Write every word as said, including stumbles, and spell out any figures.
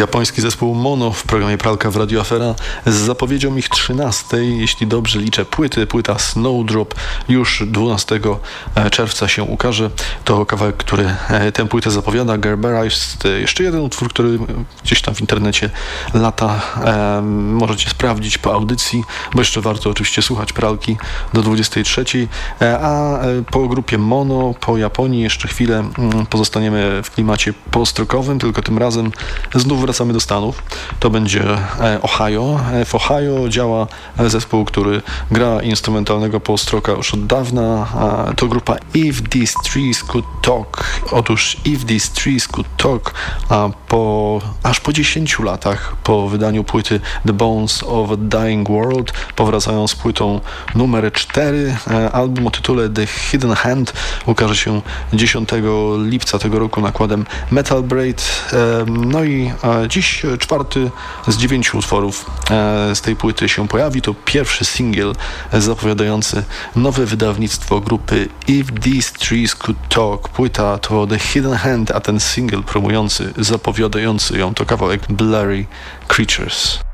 Japoński zespół Mono w programie Pralka w Radio Afera z zapowiedzią ich trzynastej, jeśli dobrze liczę, płyty. Płyta Snowdrop już dwunastego czerwca się ukaże. To kawałek, który tę płytę zapowiada. Gerbera jest jeszcze jeden utwór, który gdzieś tam w internecie lata. E, możecie sprawdzić po audycji, bo jeszcze warto oczywiście słuchać Pralki do dwudziestej trzeciej. E, a po grupie Mono, po Japonii jeszcze chwilę mm, pozostaniemy w klimacie postrokowym, tylko tym razem znów wracamy do Stanów. To będzie Ohio. W Ohio działa zespół, który gra instrumentalnego postroka już od dawna. To grupa If These Trees Could Talk. Otóż If These Trees Could Talk po, aż po dziesięciu latach po wydaniu płyty The Bones of a Dying World powracają z płytą numer cztery. Album o tytule The Hidden Hand ukaże się dziesiątego lipca tego roku nakładem Metal Braid. No i dziś czwarty z dziewięciu utworów z tej płyty się pojawi. To pierwszy singiel zapowiadający nowe wydawnictwo grupy If These Trees Could Talk. Płyta to The Hidden Hand, a ten singiel promujący, zapowiadający ją to kawałek Blurry Creatures.